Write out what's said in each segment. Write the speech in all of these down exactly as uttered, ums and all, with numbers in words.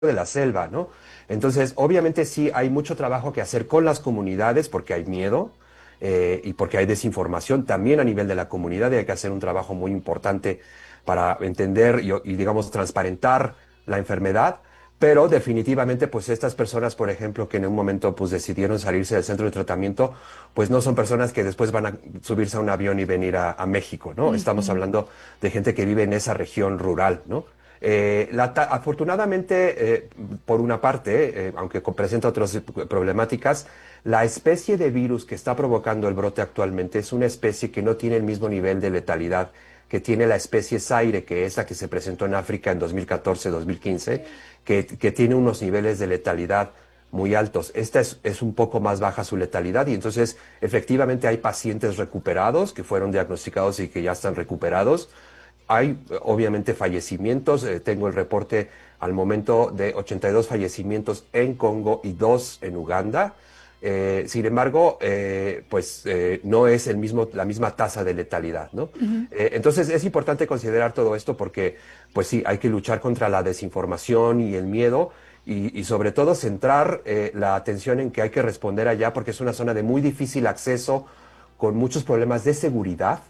de la selva, ¿no? Entonces, obviamente sí hay mucho trabajo que hacer con las comunidades porque hay miedo eh, y porque hay desinformación también a nivel de la comunidad y hay que hacer un trabajo muy importante para entender y, y, digamos, transparentar la enfermedad. Pero definitivamente, pues estas personas, por ejemplo, que en un momento pues decidieron salirse del centro de tratamiento, pues no son personas que después van a subirse a un avión y venir a, a México, ¿no? Estamos Ujú. hablando de gente que vive en esa región rural, ¿no? Eh, la ta- afortunadamente, eh, por una parte, eh, aunque co- presenta otras eh, problemáticas, la especie de virus que está provocando el brote actualmente es una especie que no tiene el mismo nivel de letalidad que tiene la especie Zaire, que es la que se presentó en África en dos mil catorce, dos mil quince, que, que tiene unos niveles de letalidad muy altos. Esta es, es un poco más baja su letalidad y entonces efectivamente hay pacientes recuperados que fueron diagnosticados y que ya están recuperados. Hay obviamente fallecimientos, eh, tengo el reporte al momento de ochenta y dos fallecimientos en Congo y dos en Uganda. Eh, sin embargo, eh, pues eh, no es el mismo, la misma tasa de letalidad, ¿no? Ujú. Eh, entonces es importante considerar todo esto porque, pues sí, hay que luchar contra la desinformación y el miedo y, y sobre todo centrar eh, la atención en que hay que responder allá porque es una zona de muy difícil acceso, con muchos problemas de seguridad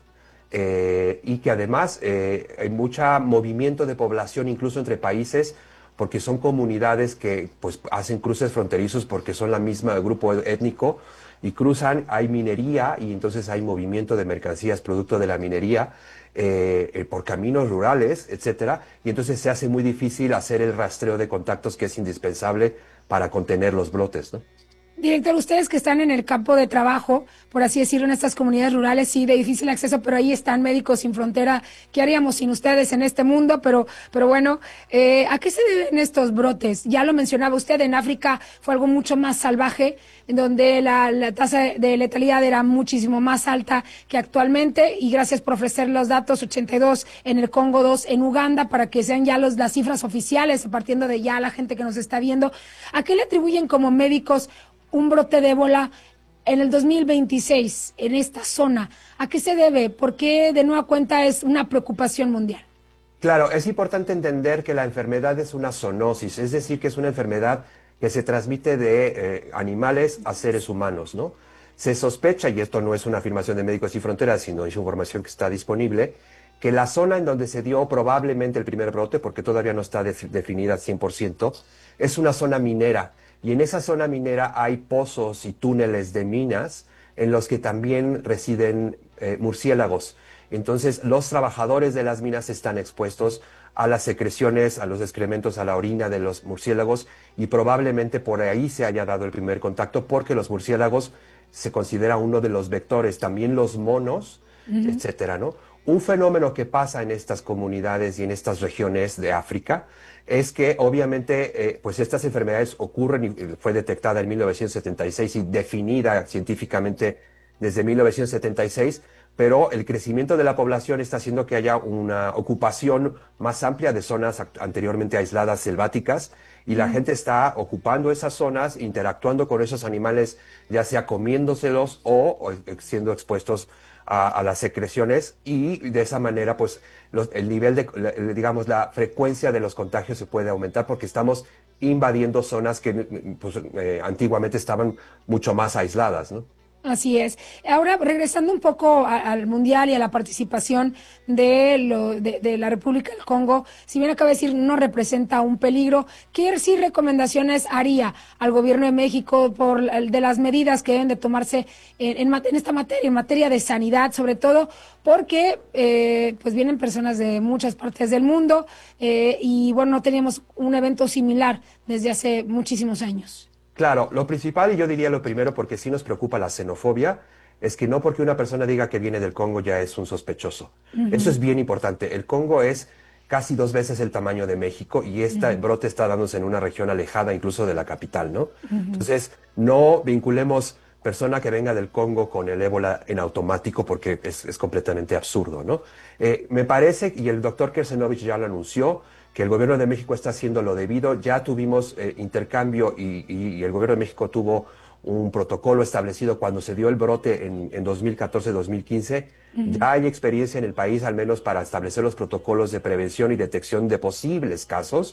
eh, y que además eh, hay mucho movimiento de población incluso entre países porque son comunidades que pues hacen cruces fronterizos porque son la misma grupo étnico y cruzan, hay minería y entonces hay movimiento de mercancías producto de la minería eh, eh, por caminos rurales, etcétera, y entonces se hace muy difícil hacer el rastreo de contactos que es indispensable para contener los brotes, ¿no? Director, ustedes que están en el campo de trabajo, por así decirlo, en estas comunidades rurales, sí, de difícil acceso, pero ahí están Médicos Sin Frontera. ¿Qué haríamos sin ustedes en este mundo? Pero, pero bueno, eh, ¿a qué se deben estos brotes? Ya lo mencionaba usted, en África fue algo mucho más salvaje, en donde la, la tasa de letalidad era muchísimo más alta que actualmente, y gracias por ofrecer los datos, ochenta y dos en el Congo, dos en Uganda, para que sean ya los, las cifras oficiales, partiendo de ya la gente que nos está viendo. ¿A qué le atribuyen como médicos un brote de ébola en el dos mil veintiséis en esta zona? ¿A qué se debe? ¿Por qué de nueva cuenta es una preocupación mundial? Claro, es importante entender que la enfermedad es una zoonosis, es decir, que es una enfermedad que se transmite de eh, animales a seres humanos, ¿no? Se sospecha, y esto no es una afirmación de Médicos Sin Fronteras, sino es información que está disponible, que la zona en donde se dio probablemente el primer brote, porque todavía no está def- definida al cien por ciento, es una zona minera. Y en esa zona minera hay pozos y túneles de minas en los que también residen eh, murciélagos. Entonces, los trabajadores de las minas están expuestos a las secreciones, a los excrementos, a la orina de los murciélagos y probablemente por ahí se haya dado el primer contacto porque los murciélagos se considera uno de los vectores, también los monos, Ujú. etcétera, ¿no? Un fenómeno que pasa en estas comunidades y en estas regiones de África es que obviamente eh, pues estas enfermedades ocurren y eh, fue detectada en mil novecientos setenta y seis y definida científicamente desde mil novecientos setenta y seis, pero el crecimiento de la población está haciendo que haya una ocupación más amplia de zonas anteriormente aisladas selváticas y la Ujú. gente está ocupando esas zonas, interactuando con esos animales, ya sea comiéndoselos o, o siendo expuestos a, a, las secreciones y de esa manera pues los, el nivel de, digamos, la frecuencia de los contagios se puede aumentar porque estamos invadiendo zonas que pues, eh, antiguamente estaban mucho más aisladas, ¿no? Así es. Ahora, regresando un poco a- al Mundial y a la participación de, lo, de, de la República del Congo, si bien acaba de decir no representa un peligro, ¿qué sí recomendaciones haría al gobierno de México por la- de las medidas que deben de tomarse en, en, mat- en esta materia, en materia de sanidad, sobre todo porque eh, pues vienen personas de muchas partes del mundo eh, y bueno, no teníamos un evento similar desde hace muchísimos años? Claro, lo principal, y yo diría lo primero, porque sí nos preocupa la xenofobia, es que no porque una persona diga que viene del Congo ya es un sospechoso. Eso Ujú. es bien importante. El Congo es casi dos veces el tamaño de México y este Ujú. brote está dándose en una región alejada incluso de la capital, ¿no? Ujú. Entonces, no vinculemos persona que venga del Congo con el ébola en automático porque es, es completamente absurdo, ¿no? Eh, me parece, y el doctor Kersenovich ya lo anunció, que el gobierno de México está haciendo lo debido. Ya tuvimos eh, intercambio y, y- y el gobierno de México tuvo un protocolo establecido cuando se dio el brote en, en dos mil catorce, dos mil quince. Ujú. Ya hay experiencia en el país, al menos para establecer los protocolos de prevención y detección de posibles casos.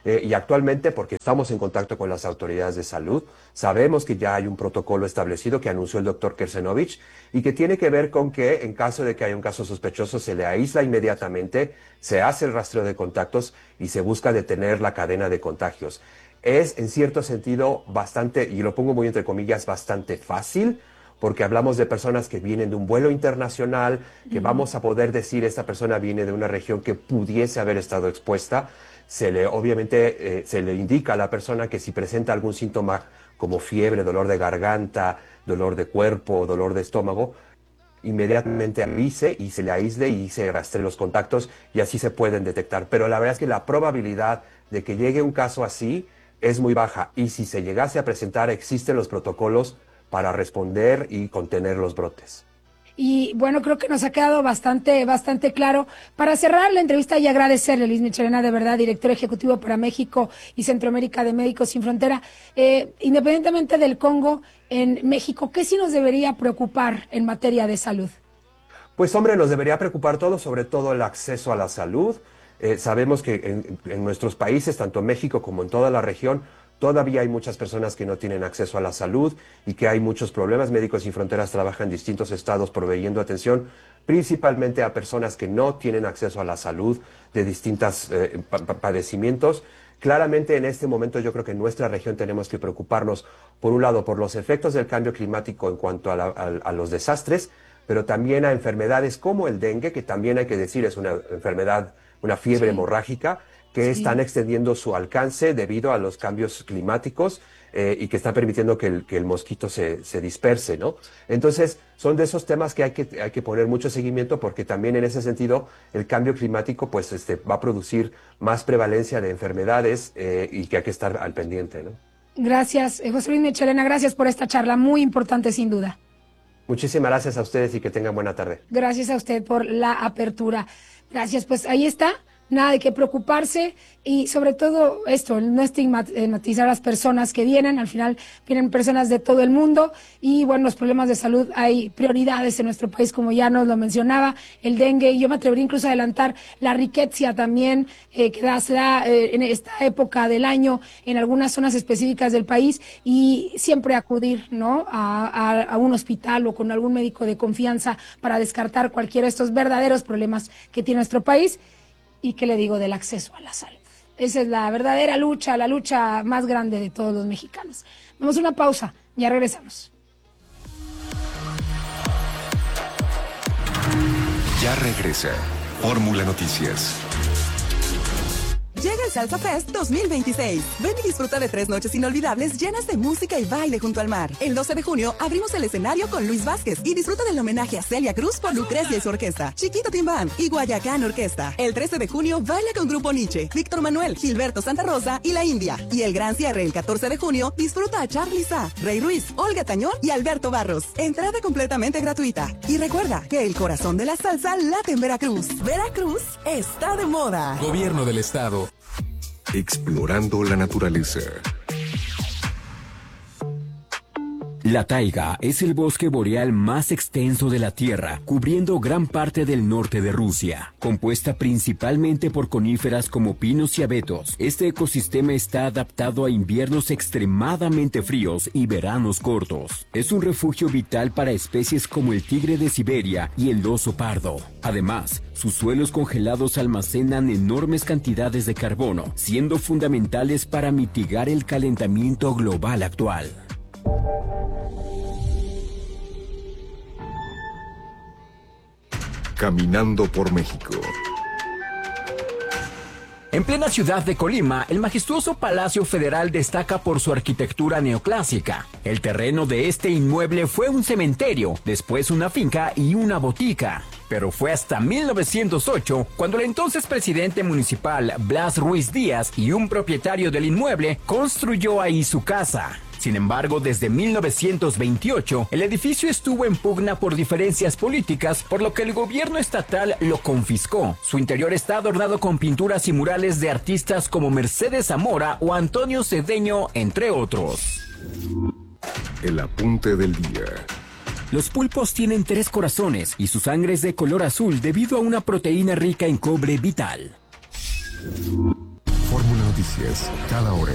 Eh, y actualmente, porque estamos en contacto con las autoridades de salud, sabemos que ya hay un protocolo establecido que anunció el doctor Kersenovich y que tiene que ver con que en caso de que haya un caso sospechoso se le aísla inmediatamente, se hace el rastreo de contactos y se busca detener la cadena de contagios. Es en cierto sentido bastante, y lo pongo muy entre comillas, bastante fácil, porque hablamos de personas que vienen de un vuelo internacional, que vamos a poder decir esta persona viene de una región que pudiese haber estado expuesta. Se le, obviamente, eh, se le indica a la persona que si presenta algún síntoma como fiebre, dolor de garganta, dolor de cuerpo, dolor de estómago, inmediatamente avise y se le aísle y se rastree los contactos y así se pueden detectar. Pero la verdad es que la probabilidad de que llegue un caso así es muy baja y si se llegase a presentar existen los protocolos para responder y contener los brotes. Y bueno, creo que nos ha quedado bastante, bastante claro. Para cerrar la entrevista y agradecerle a Luis Michelena, de verdad, director ejecutivo para México y Centroamérica de Médicos Sin Frontera, eh, independientemente del Congo, en México, ¿qué sí nos debería preocupar en materia de salud? Pues hombre, nos debería preocupar todo, sobre todo el acceso a la salud. Eh, sabemos que en, en nuestros países, tanto en México como en toda la región, todavía hay muchas personas que no tienen acceso a la salud y que hay muchos problemas. Médicos Sin Fronteras trabaja en distintos estados proveyendo atención principalmente a personas que no tienen acceso a la salud de distintos eh, pa padecimientos. Claramente en este momento yo creo que en nuestra región tenemos que preocuparnos, por un lado, por los efectos del cambio climático en cuanto a, la, a, a los desastres, pero también a enfermedades como el dengue, que también hay que decir es una enfermedad, una fiebre sí. hemorrágica, que sí. están extendiendo su alcance debido a los cambios climáticos eh, y que están permitiendo que el, que el mosquito se, se disperse, ¿no? Entonces, son de esos temas que hay que, hay que poner mucho seguimiento porque también en ese sentido el cambio climático pues este, va a producir más prevalencia de enfermedades eh, y que hay que estar al pendiente, ¿no? Gracias, José Luis Michelena, gracias por esta charla muy importante sin duda. Muchísimas gracias a ustedes y que tengan buena tarde. Gracias a usted por la apertura. Gracias, pues ahí está. Nada de qué preocuparse y sobre todo esto, no estigmatizar a las personas que vienen, al final vienen personas de todo el mundo y bueno, los problemas de salud, hay prioridades en nuestro país como ya nos lo mencionaba, el dengue y yo me atrevería incluso a adelantar la riqueza también eh, que da, se da eh, en esta época del año en algunas zonas específicas del país y siempre acudir ¿no? a, a, a un hospital o con algún médico de confianza para descartar cualquiera de estos verdaderos problemas que tiene nuestro país. ¿Y qué le digo del acceso a la salud? Esa es la verdadera lucha, la lucha más grande de todos los mexicanos. Vamos a una pausa, ya regresamos. Ya regresa Fórmula Noticias. Llega el Salsa Fest dos mil veintiséis. Ven y disfruta de tres noches inolvidables llenas de música y baile junto al mar. El doce de junio abrimos el escenario con Luis Vázquez y disfruta del homenaje a Celia Cruz por Lucrecia y su orquesta, Chiquito Timbán y Guayacán Orquesta. El trece de junio baila con Grupo Nietzsche, Víctor Manuel, Gilberto Santa Rosa y La India. Y el gran cierre el catorce de junio disfruta a Charly Sa, Rey Ruiz, Olga Tañón y Alberto Barros. Entrada completamente gratuita. Y recuerda que el corazón de la salsa late en Veracruz. Veracruz está de moda. Gobierno del Estado. Explorando la naturaleza. La taiga es el bosque boreal más extenso de la Tierra, cubriendo gran parte del norte de Rusia. Compuesta principalmente por coníferas como pinos y abetos, este ecosistema está adaptado a inviernos extremadamente fríos y veranos cortos. Es un refugio vital para especies como el tigre de Siberia y el oso pardo. Además, sus suelos congelados almacenan enormes cantidades de carbono, siendo fundamentales para mitigar el calentamiento global actual. Caminando por México. En plena ciudad de Colima, el majestuoso Palacio Federal destaca por su arquitectura neoclásica. El terreno de este inmueble fue un cementerio, después una finca y una botica. Pero fue hasta mil novecientos ocho cuando el entonces presidente municipal Blas Ruiz Díaz y un propietario del inmueble construyó ahí su casa. Sin embargo, desde mil novecientos veintiocho, el edificio estuvo en pugna por diferencias políticas, por lo que el gobierno estatal lo confiscó. Su interior está adornado con pinturas y murales de artistas como Mercedes Zamora o Antonio Cedeño, entre otros. El apunte del día. Los pulpos tienen tres corazones y su sangre es de color azul debido a una proteína rica en cobre vital. Fórmula Noticias, cada hora.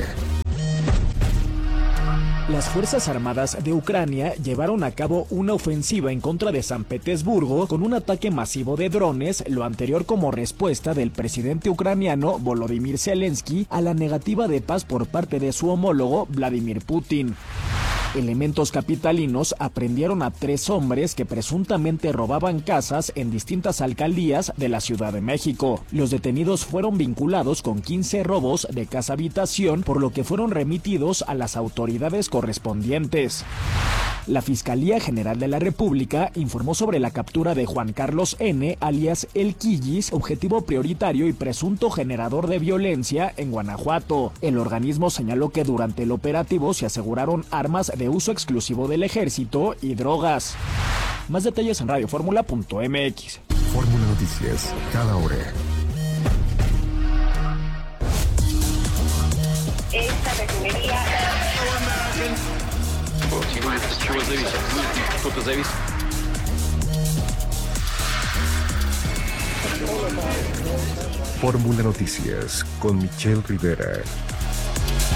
Las Fuerzas Armadas de Ucrania llevaron a cabo una ofensiva en contra de San Petersburgo con un ataque masivo de drones, lo anterior como respuesta del presidente ucraniano Volodymyr Zelensky a la negativa de paz por parte de su homólogo Vladimir Putin. Elementos capitalinos aprendieron a tres hombres que presuntamente robaban casas en distintas alcaldías de la Ciudad de México. Los detenidos fueron vinculados con quince robos de casa habitación, por lo que fueron remitidos a las autoridades correspondientes. La Fiscalía General de la República informó sobre la captura de Juan Carlos N., alias El Quillis, objetivo prioritario y presunto generador de violencia en Guanajuato. El organismo señaló que durante el operativo se aseguraron armas de uso exclusivo del ejército y drogas. Más detalles en radio fórmula punto m x. Fórmula Noticias, cada hora. Esta refinería... Fórmula Noticias con Michelle Rivera.